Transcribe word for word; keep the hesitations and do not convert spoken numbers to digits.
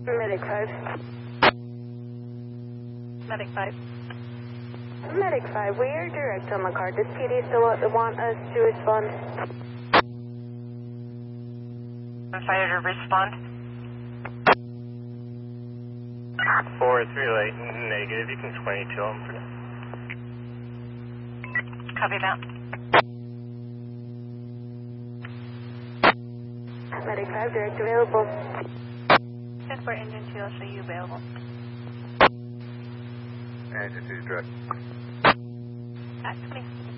Medic five. Medic five. Medic five, we are direct on the car. Does P D still want want us to respond? Fire to respond. four three light negative, you can twenty-two them for now. Copy that. Medic five, direct available. ten four engine two, I'll show you available. Engine two direct. At twenty.